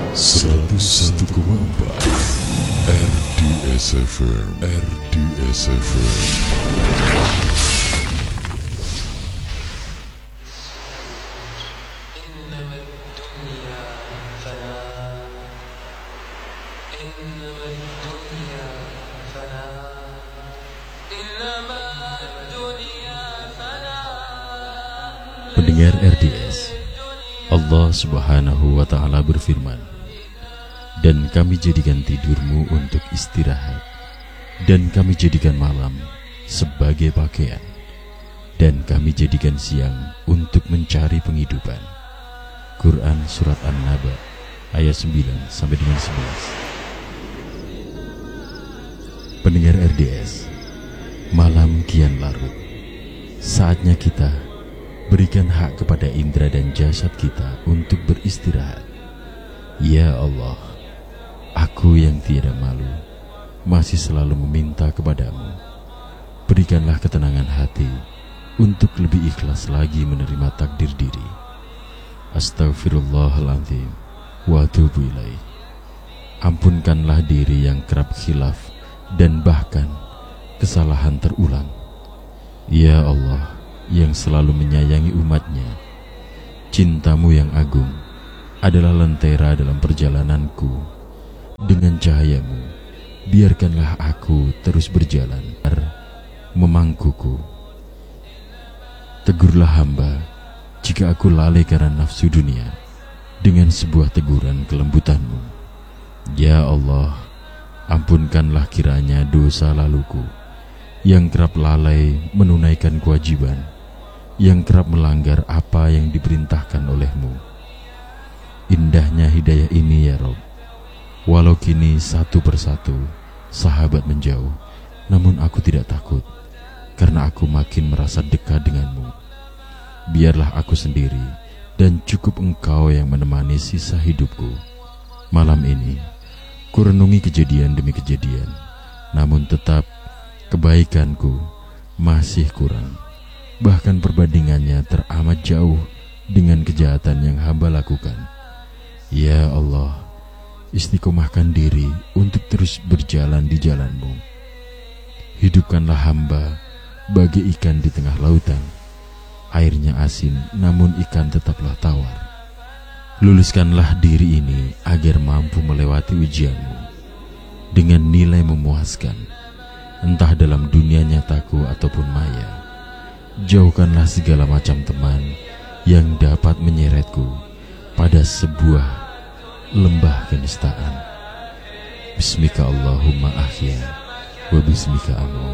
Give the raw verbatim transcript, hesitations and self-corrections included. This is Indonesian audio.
seratus satu koma empat R D S F M R D S F M. Pendengar R D S, Allah Subhanahu wa Ta'ala berfirman, dan kami jadikan tidurmu untuk istirahat, dan kami jadikan malam sebagai pakaian, dan kami jadikan siang untuk mencari penghidupan. Quran Surat An-Naba ayat sembilan sampai dengan sebelas. Pendengar R D S, malam kian larut. Saatnya kita berikan hak kepada indera dan jasad kita untuk beristirahat. Ya Allah, aku yang tiada malu masih selalu meminta kepadamu, berikanlah ketenangan hati untuk lebih ikhlas lagi menerima takdir diri. Astaghfirullahaladzim wa atubu ilaih. Ampunkanlah diri yang kerap khilaf dan bahkan kesalahan terulang. Ya Allah yang selalu menyayangi umatnya, cintamu yang agung adalah lentera dalam perjalananku. Dengan cahayamu, biarkanlah aku terus berjalan memangkuku. Tegurlah hamba jika aku lalai karena nafsu dunia dengan sebuah teguran kelembutanmu. Ya Allah, ampunkanlah kiranya dosa laluku yang kerap lalai menunaikan kewajiban, yang kerap melanggar apa yang diperintahkan olehmu. Indahnya hidayah ini ya Rob. Walau kini satu persatu sahabat menjauh, namun aku tidak takut, karena aku makin merasa dekat denganmu. Biarlah aku sendiri dan cukup engkau yang menemani sisa hidupku. Malam ini ku renungi kejadian demi kejadian, namun tetap kebaikanku masih kurang. Bahkan perbandingannya teramat jauh dengan kejahatan yang hamba lakukan. Ya Allah, istiqomahkan diri untuk terus berjalan di jalanmu. Hidupkanlah hamba bagi ikan di tengah lautan. Airnya asin, namun ikan tetaplah tawar. Luluskanlah diri ini agar mampu melewati ujianmu dengan nilai memuaskan, entah dalam dunia nyataku ataupun maya. Jauhkanlah segala macam teman yang dapat menyeretku pada sebuah lembah kenistaan. Bismika Allahumma ahya wa bismika amut.